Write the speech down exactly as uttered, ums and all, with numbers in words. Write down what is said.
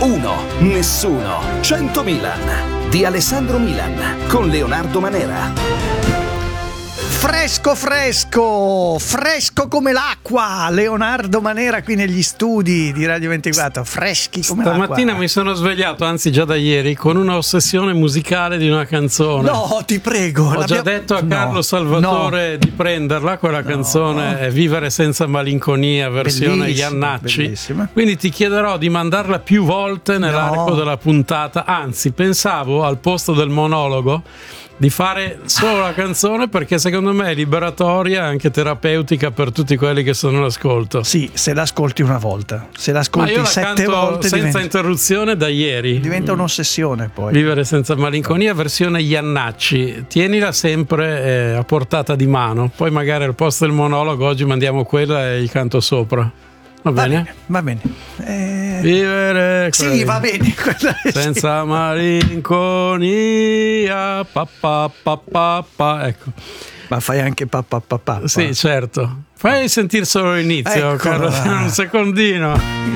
uno, nessuno, cento Milan di Alessandro Milan con Leonardo Manera. Fresco fresco, fresco come l'acqua, Leonardo Manera qui negli studi di Radio ventiquattro, freschi come l'acqua. Stamattina mi sono svegliato, anzi già da ieri, con una ossessione musicale di una canzone. No, ti prego. Ho già detto a Carlo no, Salvatore no. di prenderla, quella no. canzone è Vivere senza malinconia, versione bellissima, Iannacci. Bellissima. Quindi ti chiederò di mandarla più volte nell'arco no. della puntata, anzi pensavo al posto del monologo di fare solo la canzone, perché secondo me è liberatoria, anche terapeutica per tutti quelli che sono all'ascolto. Sì, se l'ascolti una volta, se l'ascolti la sette volte senza diventa, interruzione da ieri. Diventa un'ossessione poi. Vivere senza malinconia, versione Iannacci. Tienila sempre eh, a portata di mano. Poi magari al posto del monologo oggi mandiamo quella e il canto sopra. Va bene? Va bene. Eh... Vivere sì, va bene. Senza sì. malinconia. Pa, pa, pa, pa, pa. Ecco. Ma fai anche pa, pa, pa, pa, pa. Sì, certo. Fai sentire solo l'inizio, Carlo, un secondino.